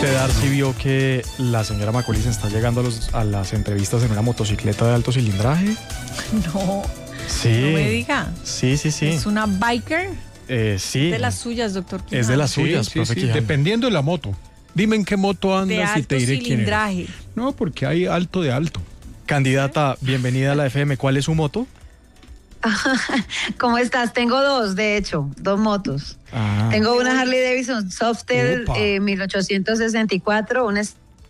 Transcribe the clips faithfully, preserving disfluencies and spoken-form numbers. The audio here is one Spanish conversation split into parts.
Usted, Darcy, vio que la señora Macaulay se está llegando a, los, a las entrevistas en una motocicleta de alto cilindraje. No, sí. No me diga. Sí, sí, sí. ¿Es una biker? Eh, sí. Es de las suyas, doctor Quijano. Es de las suyas, sí, sí, profe sí, Quijano. dependiendo de la moto. Dime en qué moto De andas y alto te diré quién cilindraje. eres. No, porque hay alto de alto. Candidata, bienvenida a la F M. ¿Cuál es su moto? ¿Cómo estás? Tengo dos, de hecho, dos motos. Ah. Tengo una Harley Davidson Softail eh, mil ochocientos sesenta y cuatro, una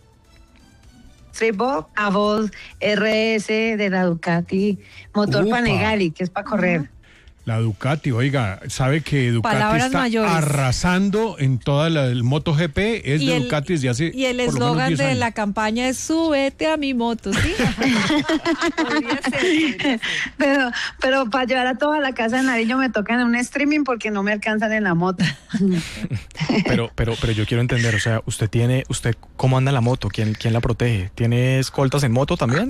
Streetball, a Volt R S de la Ducati, motor Upa. Panigale, que es para correr. La Ducati, oiga, sabe que Ducati Palabras está mayores. arrasando en toda la el MotoGP, es Y de el- Ducati desde hace Y el por lo menos eslogan diez de años. la campaña es súbete a mi moto, ¿sí? Podría ser, podría ser. Pero, pero para llevar a toda la casa de Nariño me tocan en un streaming porque no me alcanzan en la moto. Pero, pero, pero yo quiero entender, o sea, usted tiene, usted, ¿cómo anda la moto? ¿Quién, quién la protege? ¿Tiene escoltas en moto también?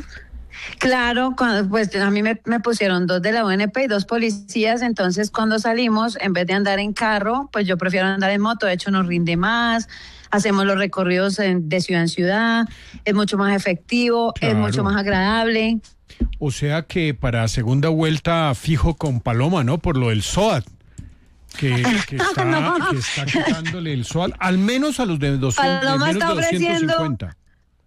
Claro, cuando, pues a mí me, me pusieron dos de la U N P y dos policías, entonces cuando salimos, en vez de andar en carro, pues yo prefiero andar en moto, de hecho nos rinde más, hacemos los recorridos en- de ciudad en ciudad, es mucho más efectivo, Claro. es mucho más agradable. O sea que para segunda vuelta fijo con Paloma, ¿no? Por lo del SOAT. Que, que, está, que está quitándole el SOAT, al menos a los de doscientos, Paloma menos está de ofreciendo- doscientos cincuenta.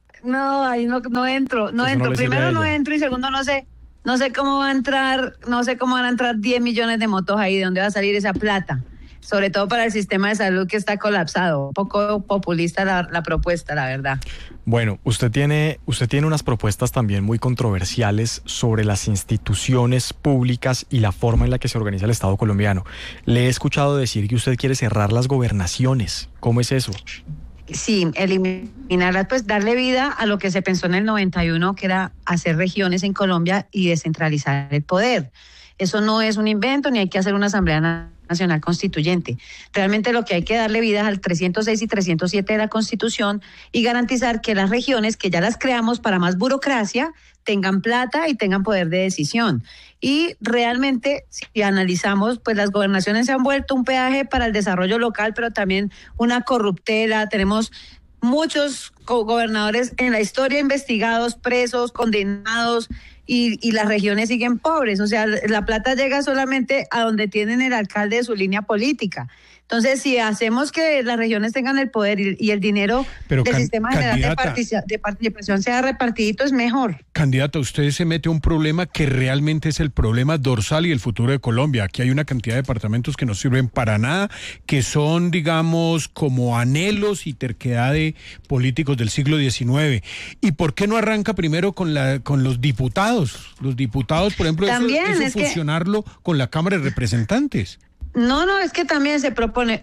No, ahí no, no entro, no Eso no entro. le sirve a Primero no ella. entro y segundo no sé, no sé cómo va a entrar, no sé cómo van a entrar diez millones de motos ahí, de dónde va a salir esa plata. Sobre todo para el sistema de salud que está colapsado. Un poco populista la, la propuesta, la verdad. Bueno, usted tiene, usted tiene unas propuestas también muy controversiales sobre las instituciones públicas y la forma en la que se organiza el Estado colombiano. Le he escuchado decir que usted quiere cerrar las gobernaciones. ¿Cómo es eso? Sí, eliminarlas, pues darle vida a lo que se pensó en el noventa y uno, que era hacer regiones en Colombia y descentralizar el poder. Eso no es un invento, ni hay que hacer una asamblea na- nacional constituyente. Realmente lo que hay que darle vida es al trescientos seis y trescientos siete de la Constitución y garantizar que las regiones, que ya las creamos para más burocracia, tengan plata y tengan poder de decisión. Y realmente, si analizamos, pues las gobernaciones se han vuelto un peaje para el desarrollo local, pero también una corruptela. Tenemos muchos co- gobernadores en la historia investigados, presos, condenados, y, y las regiones siguen pobres. O sea, la plata llega solamente a donde tienen el alcalde de su línea política. Entonces, si hacemos que las regiones tengan el poder y, y el dinero Pero, del can- sistema general de, candidata. partici- de participación sea repartidito, es mejor. Candidata, usted se mete a un problema que realmente es el problema dorsal y el futuro de Colombia. Aquí hay una cantidad de departamentos que no sirven para nada, que son, digamos, como anhelos y terquedad de políticos del siglo diecinueve. ¿Y por qué no arranca primero con la con los diputados? Los diputados, por ejemplo, eso, También, eso es que- fusionarlo con la Cámara de Representantes. No, no, es que también se propone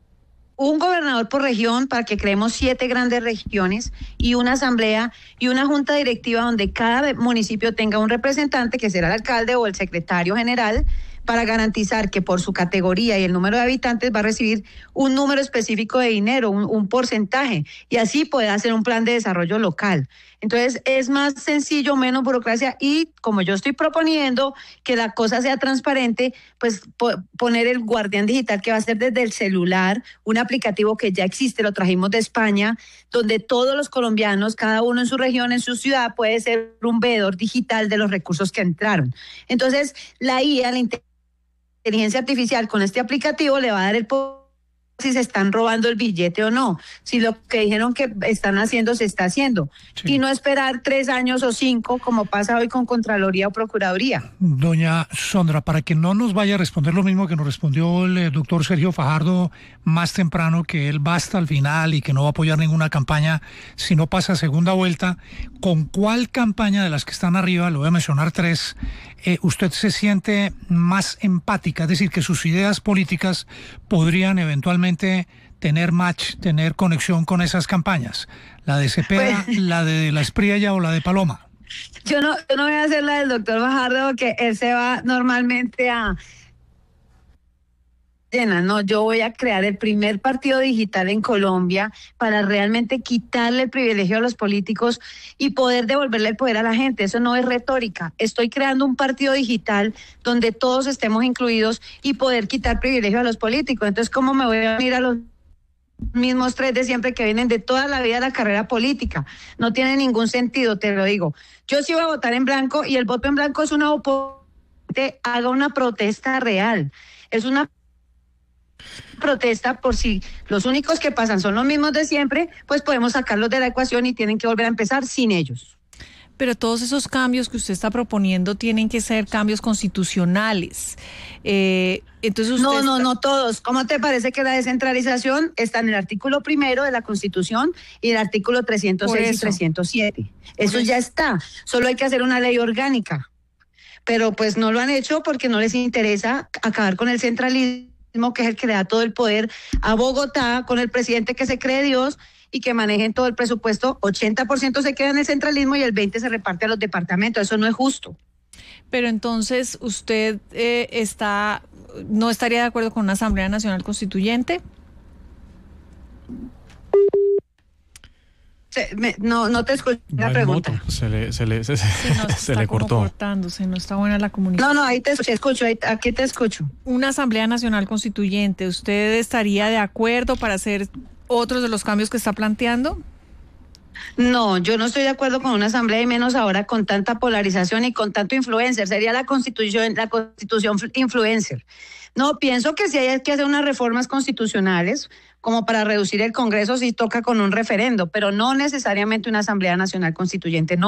un gobernador por región para que creemos siete grandes regiones y una asamblea y una junta directiva donde cada municipio tenga un representante que será el alcalde o el secretario general, para garantizar que por su categoría y el número de habitantes va a recibir un número específico de dinero, un, un porcentaje, y así poder hacer un plan de desarrollo local. Entonces es más sencillo, menos burocracia, y como yo estoy proponiendo que la cosa sea transparente, pues po- poner el guardián digital, que va a ser desde el celular, un aplicativo que ya existe, lo trajimos de España, donde todos los colombianos, cada uno en su región, en su ciudad, puede ser un veedor digital de los recursos que entraron. Entonces la I A, la inteligencia artificial, con este aplicativo le va a dar el poder si se están robando el billete o no, si lo que dijeron que están haciendo se está haciendo, Sí. y no esperar tres años o cinco como pasa hoy con Contraloría o Procuraduría. Doña Sondra, para que no nos vaya a responder lo mismo que nos respondió el eh, doctor Sergio Fajardo más temprano, que él va hasta el final y que no va a apoyar ninguna campaña si no pasa segunda vuelta, ¿con cuál campaña de las que están arriba, lo voy a mencionar tres, eh, usted se siente más empática? Es decir, que sus ideas políticas podrían eventualmente tener match, tener conexión con esas campañas. La de Cepeda, Pues- la de la Espriella o la de Paloma. Yo no, yo no voy a hacer la del doctor Fajardo, porque él se va normalmente a llena, no, yo voy a crear el primer partido digital en Colombia para realmente quitarle el privilegio a los políticos y poder devolverle el poder a la gente. Eso no es retórica. Estoy creando un partido digital donde todos estemos incluidos y poder quitar privilegio a los políticos. Entonces, ¿cómo me voy a ir a los mismos tres de siempre que vienen de toda la vida de la carrera política. No tiene ningún sentido, te lo digo. Yo sí voy a votar en blanco y el voto en blanco es una oposición, haga una protesta real. Es una protesta por si los únicos que pasan son los mismos de siempre, pues podemos sacarlos de la ecuación y tienen que volver a empezar sin ellos. Pero todos esos cambios que usted está proponiendo tienen que ser cambios constitucionales. Eh, entonces usted no, no, está... no todos. ¿Cómo te parece que la descentralización está en el artículo primero de la Constitución y el artículo trescientos seis y trescientos siete? Eso, eso ya está. Solo hay que hacer una ley orgánica. Pero pues no lo han hecho porque no les interesa acabar con el centralismo, que es el que le da todo el poder a Bogotá, con el presidente que se cree Dios y que manejen todo el presupuesto. ochenta por ciento se queda en el centralismo y el veinte por ciento se reparte a los departamentos. Eso no es justo. Pero entonces, ¿usted eh, está no estaría de acuerdo con una Asamblea Nacional Constituyente? Se, me, no, no te escuché la Vale, pregunta. moto. Se le, se le, se, Sí, no, se se está le como cortó. cortándose, no está buena la comunicación. No, no, ahí te escucho, escucho ahí, aquí te escucho. Una Asamblea Nacional Constituyente, ¿usted estaría de acuerdo para hacer otros de los cambios que está planteando? No, yo no estoy de acuerdo con una asamblea y menos ahora con tanta polarización y con tanto influencer. Sería la constitución, la constitución influencer. No, pienso que sí hay que hacer unas reformas constitucionales como para reducir el Congreso si toca con un referendo, pero no necesariamente una Asamblea Nacional Constituyente. No.